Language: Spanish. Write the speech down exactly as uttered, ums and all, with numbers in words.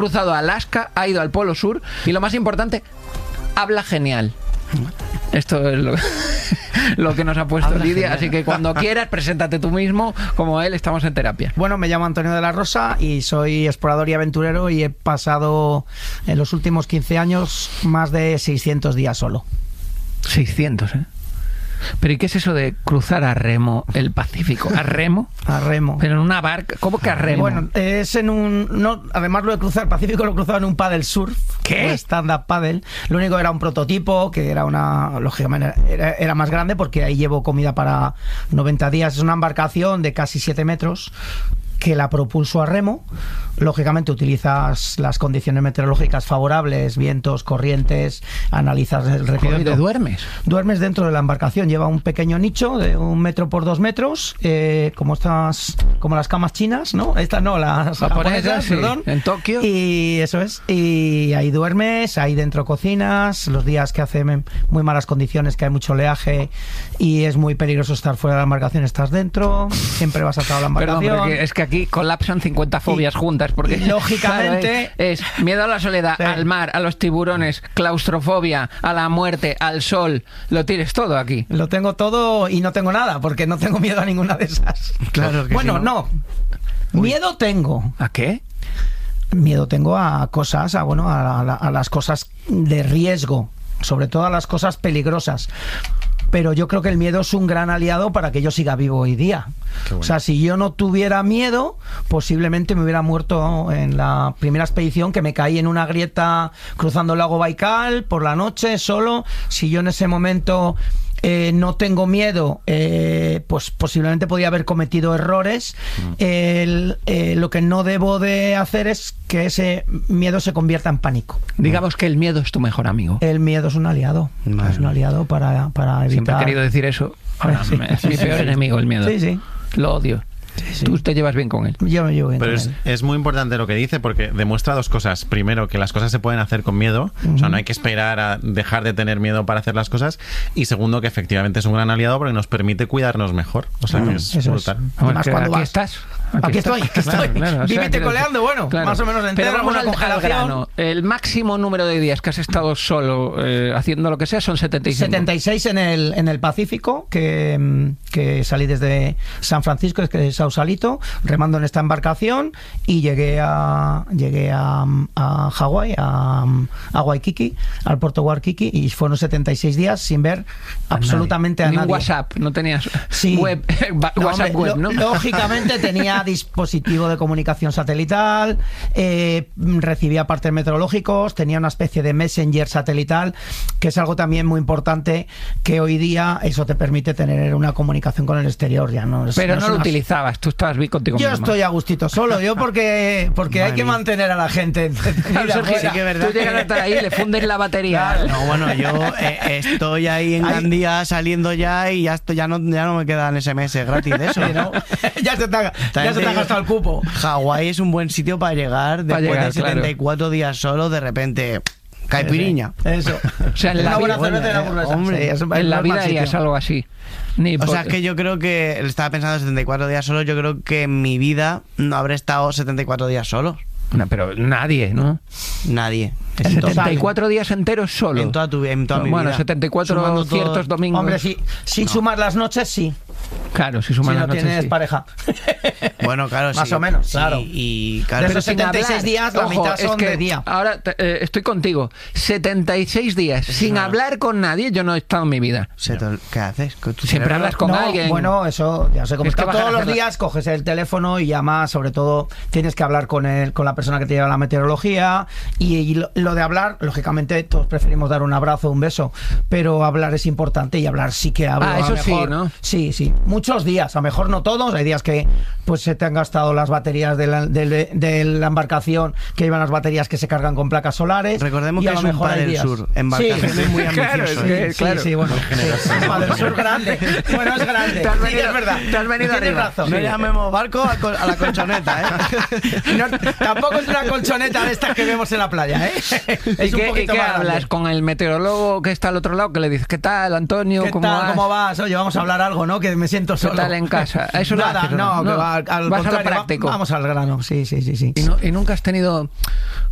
cruzado Alaska, ha ido al Polo Sur y lo más importante, habla genial. Esto es lo, lo que nos ha puesto Habla Lidia, genial. así que cuando quieras, preséntate tú mismo, como él, estamos en terapia. Bueno, me llamo Antonio de la Rosa y soy explorador y aventurero y he pasado en los últimos quince años más de seiscientos días solo. seiscientos, ¿eh? Pero ¿y qué es eso de cruzar a remo el Pacífico? ¿A remo? A remo. Pero en una barca, ¿cómo que a remo? Bueno, es en un... No, además lo de cruzar el Pacífico lo he cruzado en un paddle surf. ¿Qué? Un stand-up paddle. Lo único era un prototipo, que era una... Lógicamente era, era más grande porque ahí llevo comida para noventa días. Es una embarcación de casi siete metros que la propulso a remo. Lógicamente utilizas las condiciones meteorológicas favorables, vientos, corrientes, analizas el recorrido. ¿Y te duermes? Duermes dentro de la embarcación. Lleva un pequeño nicho de un metro por dos metros, eh, como estas, como las camas chinas, ¿no? Estas no, las Japonesas, japonesas, sí, perdón. en Tokio. Y eso es. Y ahí duermes, ahí dentro cocinas. Los días que hace muy malas condiciones, que hay mucho oleaje y es muy peligroso estar fuera de la embarcación, estás dentro. Siempre vas atado a la embarcación. Perdón, porque es que aquí colapsan cincuenta fobias Y- juntas, porque y lógicamente- claro, es, es miedo a la soledad, Sí. al mar, a los tiburones, claustrofobia, a la muerte, al sol, lo tienes todo aquí. Lo tengo todo y no tengo nada, porque no tengo miedo a ninguna de esas. Claro que Bueno, sí, ¿no? no. Miedo tengo. ¿A qué? Miedo tengo a cosas, a bueno, a, la- a las cosas de riesgo, sobre todo a las cosas peligrosas. Pero yo creo que el miedo es un gran aliado para que yo siga vivo hoy día. Qué bueno. O sea, si yo no tuviera miedo, posiblemente me hubiera muerto en la primera expedición, que me caí en una grieta cruzando el lago Baikal por la noche solo. Si yo en ese momento eh, no tengo miedo, eh, pues posiblemente podía haber cometido errores. El- eh, lo que no debo de hacer es que ese miedo se convierta en pánico. Digamos que el miedo es tu mejor amigo. El miedo es un aliado. Madre Es un aliado para, para evitar... Siempre he querido decir eso. Ahora, Sí. es mi peor enemigo, el miedo. Sí, sí. Lo odio. sí. Tú te llevas bien con él. Yo me llevo bien Pero con es, él. es muy importante lo que dice porque demuestra dos cosas. Primero, que las cosas se pueden hacer con miedo. O sea, no hay que esperar a dejar de tener miedo para hacer las cosas. Y segundo, que efectivamente es un gran aliado porque nos permite cuidarnos mejor. O sea, que es Eso es. brutal. Además, que cuando aquí vas- estás. Aquí estoy, aquí Claro, estoy. claro, o sea, Vívete quiero coleando, decir- bueno, claro. más o menos Pero entero, vamos alguna al, al congelación. grano. El máximo número de días que has estado solo eh, haciendo lo que sea son setenta y cinco. setenta y seis en el, en el Pacífico, que, mm, que salí desde San Francisco, es que es Sausalito, remando en esta embarcación y llegué a llegué a, a Hawái, a, a Waikiki, al puerto Waikiki, y fueron setenta y seis días sin ver A absolutamente nadie. a Ni un nadie. WhatsApp, no tenías Sí. web, No, WhatsApp hombre, web, ¿no? lo- Lógicamente tenía dispositivo de comunicación satelital, eh, recibía partes meteorológicos, tenía una especie de messenger satelital, que es algo también muy importante, que hoy día eso te permite tener una comunicación con el exterior. Ya no es- Pero es no lo una- utilizabas, tú estabas bien contigo Yo mismo. estoy a gustito solo, yo porque, porque hay Madre que mía. mantener a la gente entretenida Claro, Sergio, fuera. sí que es verdad. Tú llegas a estar ahí, le fundes la batería. Claro. No, bueno, yo eh, estoy ahí en Ahí- Gandía saliendo ya y ya, estoy, ya, no, ya no me quedan ese mes gratis de eso. Sí, ¿no? ya se te ha, ya También se te te ha digo, gastado el cupo. Hawái es un buen sitio para llegar después llegar, de setenta y cuatro días solo, de repente, caipiriña. Eso. O sea, en Una la buena vida, cerveza y una eh, hamburguesa. hombre, Sí, es- es en un la mal vida sitio. harías algo así. Ni O por- sea, es que yo creo que estaba pensando setenta y cuatro días solo, yo creo que en mi vida no habré estado setenta y cuatro días solo. No, pero nadie, ¿no? Nadie. setenta y cuatro días enteros solo. En toda, tu, en toda mi Bueno, vida. setenta y cuatro Sumando todo- ciertos domingos. Hombre, si, si sumas las noches, sí. Claro, si Si suman no las noches, tienes sí. pareja. Bueno, claro, Más sí. o menos, Sí, claro. Y claro, De Pero esos sin setenta y seis hablar. días, la Ojo, mitad es son que de día. Ahora te- eh, estoy contigo. setenta y seis días sin nada. hablar con nadie, yo no he estado en mi vida. se te- ¿qué haces? ¿Tu Siempre cerebro- hablas con No, alguien. Bueno, eso ya se Es comenta. que bajar a Todos los hacer la- días coges el teléfono y llamas, sobre todo tienes que hablar con el, con la persona que te lleva la meteorología y, y lo, lo de hablar, lógicamente todos preferimos dar un abrazo, un beso, pero hablar es importante y hablar sí que hablo. Ah, a eso lo sí, mejor- ¿no? Sí, sí. Muchos días, a lo mejor no todos, hay días que pues se te han gastado las baterías de la, de, de la embarcación, que llevan las baterías que se cargan con placas solares. Recordemos y que a lo es un mejor hay paddle días. sur, embarcaciones Sí, muy Claro, ambiciosas. es que- Sí, claro. sí, bueno. generoso. Sí, Padre Sur grande. Bueno, es grande. Te has Sí, venido- es verdad. te has venido Tienes arriba. razón. No Sí. llamemos barco a, col- a la colchoneta, ¿eh? No, tampoco es una colchoneta de estas que vemos en la playa, ¿eh? ¿Y Es un qué, y poquito qué más grande. hablas con el meteorólogo que está al otro lado? Que le dices, ¿qué tal, Antonio? ¿Qué ¿Cómo tal? vas? ¿Cómo vas? Oye, vamos a hablar algo, ¿no? Que me siento ¿Qué solo. tal en casa? Eso lo Nada, haces, ¿o no, no? que va, al Vas a lo contrario, va- práctico. Vamos al grano, sí, sí, sí, sí. ¿Y, no- y nunca has tenido